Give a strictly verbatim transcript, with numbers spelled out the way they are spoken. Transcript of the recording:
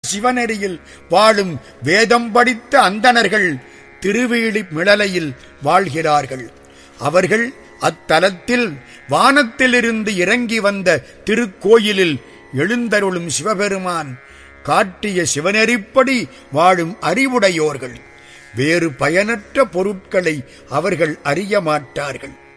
சிவநெறியில் வாழும் வேதம் படித்த அந்தணர்கள் திருவேலி மிளலையில் வாழ்கிறார்கள். அவர்கள் அத்தலத்தில் வானத்திலிருந்து இறங்கி வந்த திருக்கோயிலில் எழுந்தருளும் சிவபெருமான் காட்டிய சிவநெறிப்படி வாழும் அறிவுடையோர்கள். வேறு பயனற்ற பொருட்களை அவர்கள் அறிய மாட்டார்கள்.